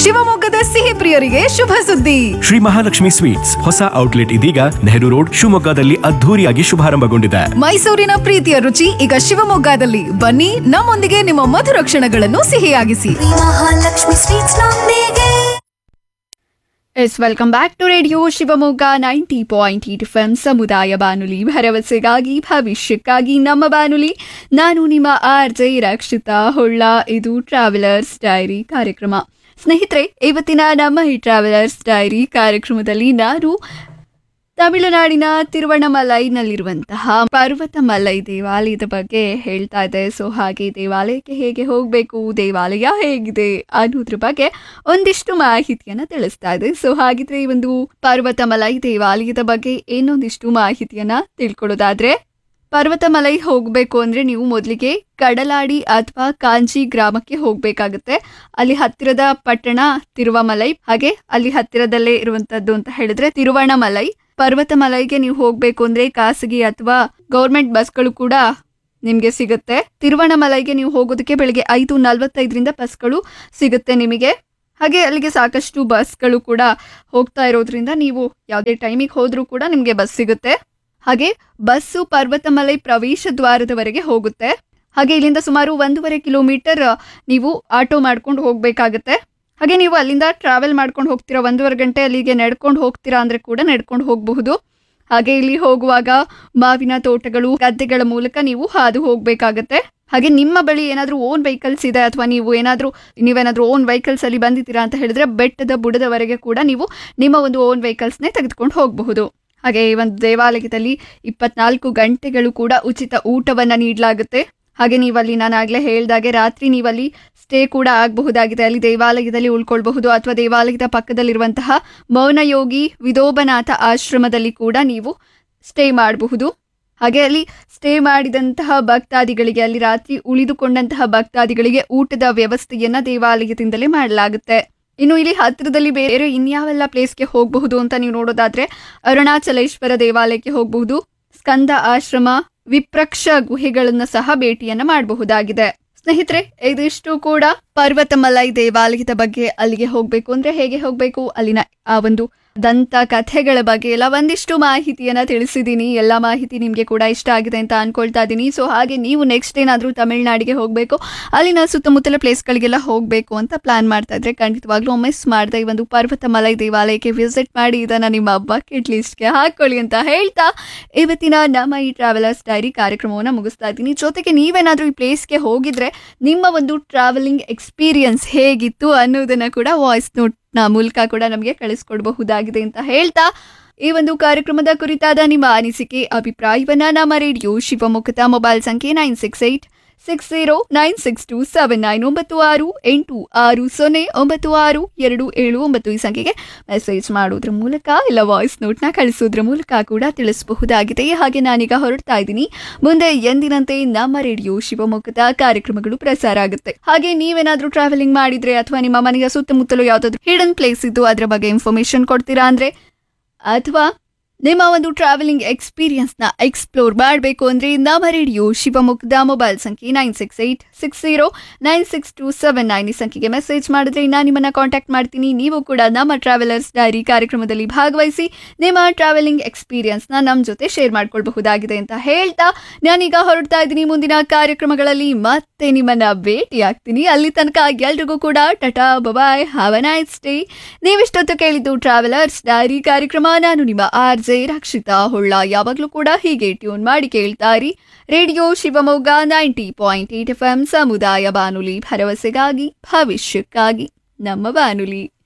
ಶಿವಮೊಗ್ಗದ ಸಿಹಿ ಪ್ರಿಯರಿಗೆ ಶುಭ ಸುದ್ದಿ. ಶ್ರೀ ಮಹಾಲಕ್ಷ್ಮಿ ಸ್ವೀಟ್ಸ್ ಹೊಸ ಔಟ್ಲೆಟ್ ಇದೀಗ ನೆಹರು ರೋಡ್ ಶಿವಮೊಗ್ಗದಲ್ಲಿ ಅದ್ಧೂರಿಯಾಗಿ ಶುಭಾರಂಭಗೊಂಡಿದೆ. ಮೈಸೂರಿನ ಪ್ರೀತಿಯ ರುಚಿ ಈಗ ಶಿವಮೊಗ್ಗದಲ್ಲಿ. ಬನ್ನಿ, ನಮ್ಮೊಂದಿಗೆ ನಿಮ್ಮ ಮಧುರ ಕ್ಷಣಗಳನ್ನು ಸಿಹಿಯಾಗಿಸಿ. ಮಹಾಲಕ್ಷ್ಮಿ ಸ್ವೀಟ್ಸ್ ನೊಂದಿಗೆ. Welcome back to radio Shivamogga 90.8 FM ಸಮುದಾಯ ಬಾನುಲಿ, ಭರವಸೆಗಾಗಿ ಭವಿಷ್ಯಕ್ಕಾಗಿ ನಮ್ಮ ಬಾನುಲಿ. ನಾನು ನಿಮ್ಮ RJ ರಕ್ಷಿತಾ ಹೊಳ್ಳ. ಇದು ಟ್ರಾವೆಲರ್ಸ್ ಡೈರಿ ಕಾರ್ಯಕ್ರಮ. ಸ್ನೇಹಿತರೆ, ಇವತ್ತಿನ ನಮ್ಮ ಈ ಟ್ರಾವೆಲರ್ಸ್ ಡೈರಿ ಕಾರ್ಯಕ್ರಮದಲ್ಲಿ ನಾನು ತಮಿಳುನಾಡಿನ ತಿರುವಣ್ಣಮಲೈನಲ್ಲಿರುವಂತಹ ಪರ್ವತಮಲೈ ದೇವಾಲಯದ ಬಗ್ಗೆ ಹೇಳ್ತಾ ಇದ್ದೆ. ಸೊ ಹಾಗೆ ದೇವಾಲಯಕ್ಕೆ ಹೇಗೆ ಹೋಗಬೇಕು, ದೇವಾಲಯ ಹೇಗಿದೆ ಅನ್ನೋದ್ರ ಬಗ್ಗೆ ಒಂದಿಷ್ಟು ಮಾಹಿತಿಯನ್ನ ತಿಳಿಸ್ತಾ ಇದೆ. ಸೊ ಹಾಗಿದ್ರೆ ಈ ಒಂದು ಪರ್ವತಮಲೈ ದೇವಾಲಯದ ಬಗ್ಗೆ ಏನೊಂದಿಷ್ಟು ಮಾಹಿತಿಯನ್ನ ತಿಳ್ಕೊಳ್ಳೋದಾದ್ರೆ, ಪರ್ವತಮಲೈ ಹೋಗಬೇಕು ಅಂದ್ರೆ ನೀವು ಮೊದಲಿಗೆ ಕಡಲಾಡಿ ಅಥವಾ ಕಾಂಚಿ ಗ್ರಾಮಕ್ಕೆ ಹೋಗ್ಬೇಕಾಗುತ್ತೆ. ಅಲ್ಲಿ ಹತ್ತಿರದ ಪಟ್ಟಣ ತಿರುವಮಲೈ, ಹಾಗೆ ಅಲ್ಲಿ ಹತ್ತಿರದಲ್ಲೇ ಇರುವಂತದ್ದು ಅಂತ ಹೇಳಿದ್ರೆ ತಿರುವಣ್ಣಮಲೈ. ಪರ್ವತಮಲೈಗೆ ನೀವು ಹೋಗ್ಬೇಕು ಅಂದ್ರೆ ಖಾಸಗಿ ಅಥವಾ ಗೌರ್ಮೆಂಟ್ ಬಸ್ಗಳು ಕೂಡ ನಿಮ್ಗೆ ಸಿಗುತ್ತೆ. ತಿರುವಣ್ಣಮಲೈಗೆ ನೀವು ಹೋಗೋದಕ್ಕೆ ಬೆಳಿಗ್ಗೆ 5:45 ಬಸ್ಗಳು ಸಿಗುತ್ತೆ ನಿಮಗೆ. ಹಾಗೆ ಅಲ್ಲಿಗೆ ಸಾಕಷ್ಟು ಬಸ್ಗಳು ಕೂಡ ಹೋಗ್ತಾ ಇರೋದ್ರಿಂದ ನೀವು ಯಾವುದೇ ಟೈಮಿಗೆ ಹೋದ್ರೂ ಕೂಡ ನಿಮ್ಗೆ ಬಸ್ ಸಿಗುತ್ತೆ. ಹಾಗೆ ಬಸ್ಸು ಪರ್ವತಮಲೈ ಪ್ರವೇಶ ದ್ವಾರದವರೆಗೆ ಹೋಗುತ್ತೆ. ಹಾಗೆ ಇಲ್ಲಿಂದ ಸುಮಾರು 1.5 ಕಿಲೋಮೀಟರ್ ನೀವು ಆಟೋ ಮಾಡ್ಕೊಂಡು ಹೋಗ್ಬೇಕಾಗತ್ತೆ. ಹಾಗೆ ನೀವು ಅಲ್ಲಿಂದ ಟ್ರಾವೆಲ್ ಮಾಡ್ಕೊಂಡು ಹೋಗ್ತೀರಾ, 1.5 ಗಂಟೆ ಅಲ್ಲಿಗೆ ನಡ್ಕೊಂಡು ಹೋಗ್ತೀರಾ ಅಂದ್ರೆ ಕೂಡ ನಡ್ಕೊಂಡು ಹೋಗಬಹುದು. ಹಾಗೆ ಇಲ್ಲಿ ಹೋಗುವಾಗ ಮಾವಿನ ತೋಟಗಳು, ಗದ್ದೆಗಳ ಮೂಲಕ ನೀವು ಹಾದು ಹೋಗ್ಬೇಕಾಗತ್ತೆ. ಹಾಗೆ ನಿಮ್ಮ ಬಳಿ ಏನಾದರೂ ಓನ್ ವೆಹಿಕಲ್ಸ್ ಇದೆ ಅಥವಾ ನೀವೇನಾದ್ರೂ ಓನ್ ವೆಹಿಕಲ್ಸ್ ಅಲ್ಲಿ ಬಂದಿದ್ದೀರಾ ಅಂತ ಹೇಳಿದ್ರೆ ಬೆಟ್ಟದ ಬುಡದವರೆಗೆ ಕೂಡ ನೀವು ನಿಮ್ಮ ಒಂದು ಓನ್ ವೆಹಿಕಲ್ಸ್ನೇ ತೆಗೆದುಕೊಂಡು ಹೋಗಬಹುದು. ಹಾಗೆ ಈ ಒಂದು ದೇವಾಲಯದಲ್ಲಿ 24 ಗಂಟೆಗಳು ಕೂಡ ಉಚಿತ ಊಟವನ್ನು ನೀಡಲಾಗುತ್ತೆ. ಹಾಗೆ ನೀವಲ್ಲಿ ನಾನು ಆಗಲೇ ಹೇಳ್ದಾಗೆ ರಾತ್ರಿ ನೀವಲ್ಲಿ ಸ್ಟೇ ಕೂಡ ಆಗಬಹುದಾಗಿದೆ. ಅಲ್ಲಿ ದೇವಾಲಯದಲ್ಲಿ ಉಳ್ಕೊಳ್ಬಹುದು ಅಥವಾ ದೇವಾಲಯದ ಪಕ್ಕದಲ್ಲಿರುವಂತಹ ಮೌನಯೋಗಿ ವಿದೋಬನಾಥ ಆಶ್ರಮದಲ್ಲಿ ಕೂಡ ನೀವು ಸ್ಟೇ ಮಾಡಬಹುದು. ಹಾಗೆ ಅಲ್ಲಿ ಸ್ಟೇ ಮಾಡಿದಂತಹ ಭಕ್ತಾದಿಗಳಿಗೆ, ಅಲ್ಲಿ ರಾತ್ರಿ ಉಳಿದುಕೊಂಡಂತಹ ಭಕ್ತಾದಿಗಳಿಗೆ ಊಟದ ವ್ಯವಸ್ಥೆಯನ್ನ ದೇವಾಲಯದಿಂದಲೇ ಮಾಡಲಾಗುತ್ತೆ. ಇನ್ನು ಇಲ್ಲಿ ಹತ್ತಿರದಲ್ಲಿ ಬೇರೆ ಇನ್ಯಾವೆಲ್ಲ ಪ್ಲೇಸ್ಗೆ ಹೋಗಬಹುದು ಅಂತ ನೀವು ನೋಡೋದಾದ್ರೆ, ಅರುಣಾಚಲೇಶ್ವರ ದೇವಾಲಯಕ್ಕೆ ಹೋಗಬಹುದು, ಸ್ಕಂದ ಆಶ್ರಮ, ವಿಪ್ರಕ್ಷ ಗುಹೆಗಳನ್ನ ಸಹ ಭೇಟಿಯನ್ನ ಮಾಡಬಹುದಾಗಿದೆ. ಸ್ನೇಹಿತರೆ, ಇದಿಷ್ಟು ಕೂಡ ಪರ್ವತಮಲೈ ದೇವಾಲಯದ ಬಗ್ಗೆ. ಅಲ್ಲಿಗೆ ಹೋಗ್ಬೇಕು ಅಂದ್ರೆ ಹೇಗೆ ಹೋಗ್ಬೇಕು, ಅಲ್ಲಿನ ಆ ಒಂದು ದಂತ ಕಥೆಗಳ ಬಗ್ಗೆ ಎಲ್ಲ ಒಂದಿಷ್ಟು ಮಾಹಿತಿಯನ್ನ ತಿಳಿಸಿದ್ದೀನಿ. ಎಲ್ಲ ಮಾಹಿತಿ ನಿಮಗೆ ಕೂಡ ಇಷ್ಟ ಆಗಿದೆ ಅಂತ ಅನ್ಕೊಳ್ತಾ ಇದ್ದೀನಿ. ಸೊ ಹಾಗೆ ನೀವು ನೆಕ್ಸ್ಟ್ ಏನಾದರೂ ತಮಿಳ್ನಾಡಿಗೆ ಹೋಗಬೇಕು, ಅಲ್ಲಿನ ಸುತ್ತಮುತ್ತಲ ಪ್ಲೇಸ್ಗಳಿಗೆಲ್ಲ ಹೋಗಬೇಕು ಅಂತ ಪ್ಲಾನ್ ಮಾಡ್ತಾ ಇದ್ರೆ ಖಂಡಿತವಾಗ್ಲೂ ಮಿಸ್ ಮಾಡದೆ ಈ ಒಂದು ಪರ್ವತಮಲೈ ದೇವಾಲಯಕ್ಕೆ ವಿಸಿಟ್ ಮಾಡಿ ಇದನ್ನ ನಿಮ್ಮ ಬಕೆಟ್ ಲಿಸ್ಟ್ಗೆ ಹಾಕೊಳ್ಳಿ ಅಂತ ಹೇಳ್ತಾ ಇವತ್ತಿನ ನಮ್ಮ ಈ ಟ್ರಾವೆಲರ್ಸ್ ಡೈರಿ ಕಾರ್ಯಕ್ರಮವನ್ನು ಮುಗಿಸ್ತಾ ಇದ್ದೀನಿ. ಜೊತೆಗೆ ನೀವೇನಾದರೂ ಈ ಪ್ಲೇಸ್ಗೆ ಹೋಗಿದ್ರೆ ನಿಮ್ಮ ಒಂದು ಟ್ರಾವೆಲಿಂಗ್ ಎಕ್ಸ್ಪೀರಿಯನ್ಸ್ ಹೇಗಿತ್ತು ಅನ್ನೋದನ್ನ ಕೂಡ ವಾಯ್ಸ್ ನೋಟ್ ಮೂಲಕ ಕೂಡ ನಮಗೆ ಕಳಿಸ್ಕೊಡ್ಬಹುದಾಗಿದೆ ಅಂತ ಹೇಳ್ತಾ ಈ ಒಂದು ಕಾರ್ಯಕ್ರಮದ ಕುರಿತಾದ ನಿಮ್ಮ ಅನಿಸಿಕೆ, ಅಭಿಪ್ರಾಯವನ್ನ ನಮ್ಮ ರೇಡಿಯೋ ಶಿವಮೊಗ್ಗದ ಮೊಬೈಲ್ ಸಂಖ್ಯೆ 96609689609627 ಈ ಸಂಖ್ಯೆಗೆ ಮೆಸೇಜ್ ಮಾಡೋದ್ರ ಮೂಲಕ ಇಲ್ಲ ವಾಯ್ಸ್ ನೋಟ್ನ ಕಳಿಸೋದ್ರ ಮೂಲಕ ಕೂಡ ತಿಳಿಸಬಹುದಾಗಿದೆ. ಹಾಗೆ ನಾನೀಗ ಹೊರಡ್ತಾ ಇದ್ದೀನಿ. ಮುಂದೆ ಎಂದಿನಂತೆ ನಮ್ಮ ರೇಡಿಯೋ ಶಿವಮೊಗ್ಗದ ಕಾರ್ಯಕ್ರಮಗಳು ಪ್ರಸಾರ ಆಗುತ್ತೆ. ಹಾಗೆ ನೀವೇನಾದ್ರೂ ಟ್ರಾವೆಲಿಂಗ್ ಮಾಡಿದ್ರೆ ಅಥವಾ ನಿಮ್ಮ ಮನೆಯ ಸುತ್ತಮುತ್ತಲು ಯಾವ್ದಾದ್ರು ಹಿಡನ್ ಪ್ಲೇಸ್ ಇದ್ದು ಅದರ ಬಗ್ಗೆ ಇನ್ಫಾರ್ಮೇಶನ್ ಕೊಡ್ತೀರಾ ಅಂದ್ರೆ, ಅಥವಾ ನಿಮ್ಮ ಒಂದು ಟ್ರಾವೆಲಿಂಗ್ ಎಕ್ಸ್ಪೀರಿಯನ್ಸ್ನ ಎಕ್ಸ್ಪ್ಲೋರ್ ಮಾಡಬೇಕು ಅಂದರೆ ನಮ್ಮ ರೇಡಿಯೋ ಶಿವಮೊಗ್ಗದ ಮೊಬೈಲ್ ಸಂಖ್ಯೆ 96609627 ಈ ಸಂಖ್ಯೆಗೆ ಮೆಸೇಜ್ ಮಾಡಿದ್ರೆ ನಾನು ನಿಮ್ಮನ್ನು ಕಾಂಟ್ಯಾಕ್ಟ್ ಮಾಡ್ತೀನಿ. ನೀವು ಕೂಡ ನಮ್ಮ ಟ್ರಾವೆಲರ್ಸ್ ಡೈರಿ ಕಾರ್ಯಕ್ರಮದಲ್ಲಿ ಭಾಗವಹಿಸಿ ನಿಮ್ಮ ಟ್ರಾವೆಲಿಂಗ್ ಎಕ್ಸ್ಪೀರಿಯನ್ಸ್ನ ನಮ್ಮ ಜೊತೆ ಶೇರ್ ಮಾಡ್ಕೊಳ್ಬಹುದಾಗಿದೆ ಅಂತ ಹೇಳ್ತಾ ನಾನೀಗ ಹೊರಡ್ತಾ ಇದ್ದೀನಿ. ಮುಂದಿನ ಕಾರ್ಯಕ್ರಮಗಳಲ್ಲಿ ಮತ್ತೆ ನಿಮ್ಮನ್ನ ಭೇಟಿ ಆಗ್ತೀನಿ. ಅಲ್ಲಿ ತನಕ ಎಲ್ರಿಗೂ ಕೂಡ ಟಾಟಾ, ಬಾಯ್, ಹ್ಯಾವ್ ಅ ನೈಸ್ ಡೇ. ನೀವಿಷ್ಟೊತ್ತು ಕೇಳಿದ್ದು ಟ್ರಾವೆಲರ್ಸ್ ಡೈರಿ ಕಾರ್ಯಕ್ರಮ. ನಾನು ನಿಮ್ಮ RJ ರಕ್ಷಿತಾ ಹೊಳ್ಳ. ಯಾವಾಗಲೂ ಕೂಡ ಹೀಗೆ ಟ್ಯೂನ್ ಮಾಡಿ ಕೇಳ್ತಾರಿ ರೇಡಿಯೋ ಶಿವಮೊಗ್ಗ 90.8 FM ಸಮುದಾಯ ಬಾನುಲಿ, ಭರವಸೆಗಾಗಿ ಭವಿಷ್ಯಕ್ಕಾಗಿ ನಮ್ಮ ಬಾನುಲಿ.